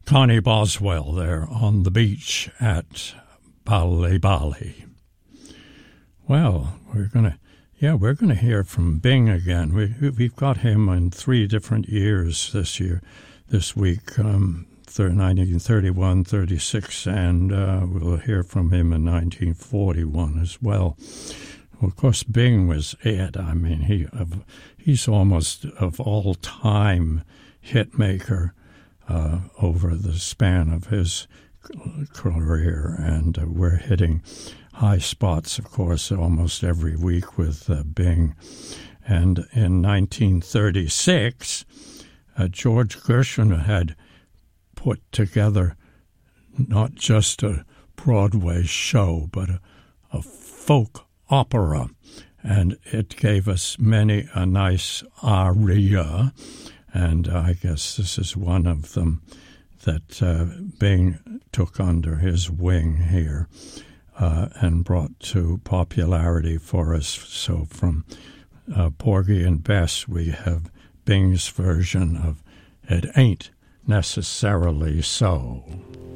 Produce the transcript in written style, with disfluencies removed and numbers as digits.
Connie Boswell there on the beach at Bali. Well, we're gonna hear from Bing again. We've got him in 3 different years this week, 1931, 36, and we'll hear from him in 1941 as well. Of course, Bing was it. I mean, he's almost of all time hit maker over the span of his career, and we're hitting high spots, of course, almost every week with Bing. And in 1936, George Gershwin had put together not just a Broadway show, but a folk opera, and it gave us many a nice aria, and I guess this is one of them that Bing took under his wing here and brought to popularity for us. So from Porgy and Bess, we have Bing's version of It Ain't Necessarily So.